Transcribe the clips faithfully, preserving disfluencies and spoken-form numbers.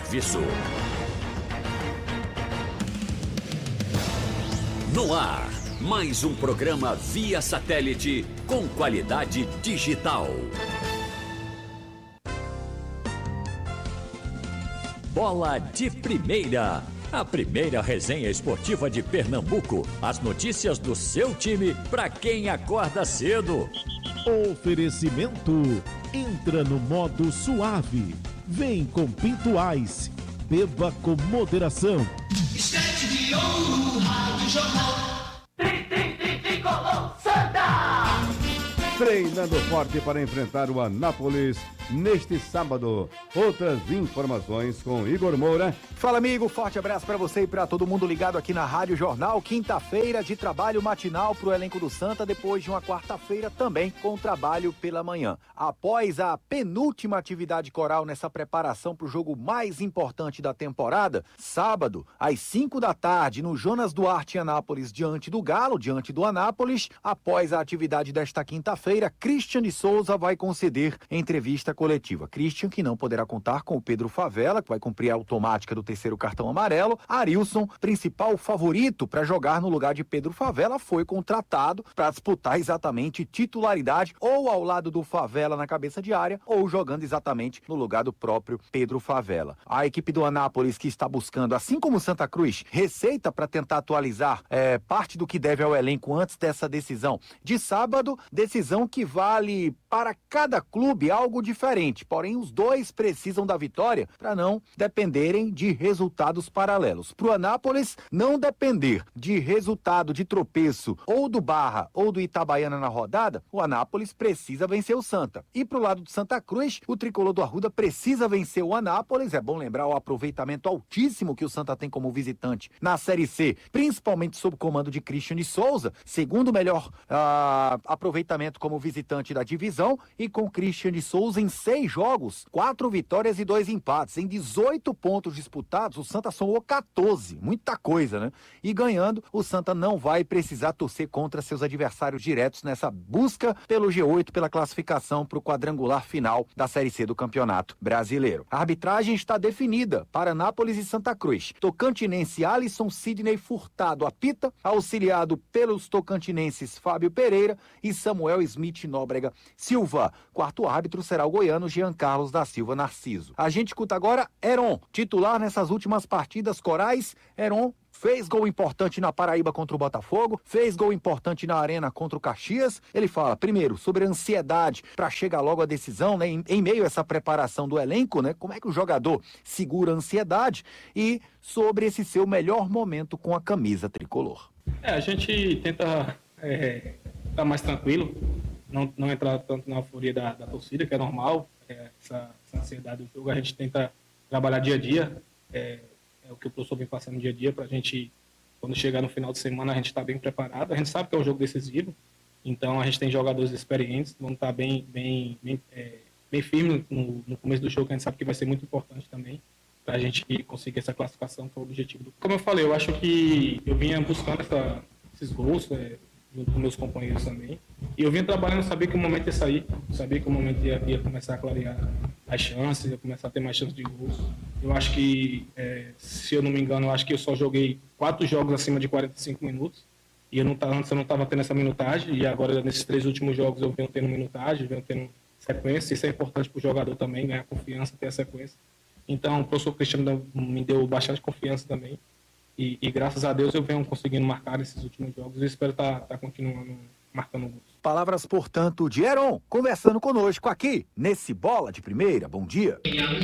serviço. No ar, mais um programa via satélite com qualidade digital. Bola de Primeira, a primeira resenha esportiva de Pernambuco. As notícias do seu time para quem acorda cedo. Oferecimento, entra no modo suave. Vem com Pinto Ice, beba com moderação. Estete de ouro, Rádio Jornal. Tri, tri, tri, tricolor, Santa! Treinando forte para enfrentar o Anápolis neste sábado. Outras informações com Igor Moura. Fala, amigo, forte abraço para você e para todo mundo ligado aqui na Rádio Jornal. Quinta-feira de trabalho matinal para o elenco do Santa, depois de uma quarta-feira também com trabalho pela manhã. Após a penúltima atividade coral nessa preparação para o jogo mais importante da temporada, sábado, às cinco da tarde, no Jonas Duarte em Anápolis, diante do Galo, diante do Anápolis. Após a atividade desta quinta-feira, Christian de Souza vai conceder entrevista coletiva. Christian, que não poderá contar com o Pedro Favela, que vai cumprir a automática do terceiro cartão amarelo. Arilson, principal favorito para jogar no lugar de Pedro Favela, foi contratado para disputar exatamente titularidade ou ao lado do Favela na cabeça de área ou jogando exatamente no lugar do próprio Pedro Favela. A equipe do Anápolis, que está buscando, assim como o Santa Cruz, receita para tentar atualizar é, parte do que deve ao elenco antes dessa decisão de sábado, decisão que vale para cada clube algo diferente. Porém, os dois precisam da vitória para não dependerem de resultados paralelos. Para o Anápolis não depender de resultado de tropeço ou do Barra ou do Itabaiana na rodada, o Anápolis precisa vencer o Santa. E para o lado do Santa Cruz, o tricolor do Arruda precisa vencer o Anápolis. É bom lembrar o aproveitamento altíssimo que o Santa tem como visitante na Série C, principalmente sob o comando de Christian de Souza, segundo melhor uh, aproveitamento como visitante da divisão, e com Christian de Souza em seis jogos, quatro vitórias e dois empates. Em dezoito pontos disputados, o Santa somou quatorze. Muita coisa, né? E ganhando, o Santa não vai precisar torcer contra seus adversários diretos nessa busca pelo G oito, pela classificação para o quadrangular final da Série C do Campeonato Brasileiro. A arbitragem está definida para Anápolis e Santa Cruz. Tocantinense Alisson Sidney Furtado apita, auxiliado pelos tocantinenses Fábio Pereira e Samuel Smith Nóbrega Silva. Quarto árbitro será o goiano Jean Carlos da Silva Narciso. A gente escuta agora Heron, titular nessas últimas partidas corais. Heron fez gol importante na Paraíba contra o Botafogo, fez gol importante na Arena contra o Caxias. Ele fala, primeiro, sobre a ansiedade para chegar logo à decisão, né, em, em meio a essa preparação do elenco, né, como é que o jogador segura a ansiedade, e sobre esse seu melhor momento com a camisa tricolor. É, a gente tenta é, estar mais tranquilo, não, não entrar tanto na euforia da, da torcida, que é normal, é, essa, essa ansiedade do jogo. A gente tenta trabalhar dia a dia, é, é o que o professor vem passando dia a dia, para a gente, quando chegar no final de semana, a gente está bem preparado. A gente sabe que é um jogo decisivo, então a gente tem jogadores experientes, vão estar bem, bem, bem, é, bem firmes no, no começo do jogo, que a gente sabe que vai ser muito importante também, para a gente conseguir essa classificação, que é o objetivo do... Como eu falei, eu acho que eu vinha buscando essa, esses gols, é, junto com meus companheiros também. E eu vinha trabalhando, sabia que o momento ia sair, sabia que o momento ia, ia começar a clarear as chances, ia começar a ter mais chances de gols. Eu acho que, é, se eu não me engano, eu acho que eu só joguei quatro jogos acima de quarenta e cinco minutos. E eu não tava, antes eu não estava tendo essa minutagem, e agora nesses três últimos jogos eu venho tendo minutagem, venho tendo sequência. Isso é importante para o jogador também, ganhar confiança, ter a sequência. Então o professor Cristiano me deu bastante confiança também. E, e graças a Deus eu venho conseguindo marcar nesses últimos jogos e espero estar tá, tá continuando marcando gols. Palavras, portanto, de Heron, conversando conosco aqui, nesse Bola de Primeira. Bom dia.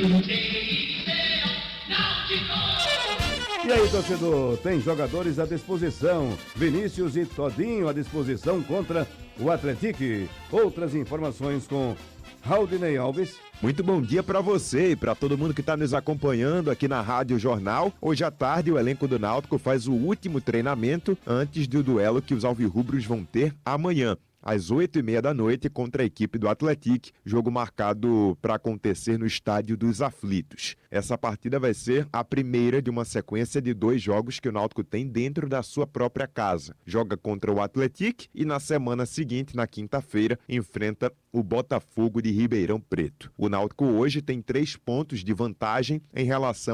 E aí, torcedor, tem jogadores à disposição. Vinícius e Todinho à disposição contra o Atlético. Outras informações com Raudinei Alves. Muito bom dia para você e para todo mundo que está nos acompanhando aqui na Rádio Jornal. Hoje à tarde, o elenco do Náutico faz o último treinamento antes do duelo que os alvirrubros vão ter amanhã, às oito e meia da noite, contra a equipe do Atlético, jogo marcado para acontecer no Estádio dos Aflitos. Essa partida vai ser a primeira de uma sequência de dois jogos que o Náutico tem dentro da sua própria casa. Joga contra o Atlético e na semana seguinte, na quinta-feira, enfrenta o Botafogo de Ribeirão Preto. O Náutico hoje tem três pontos de vantagem em relação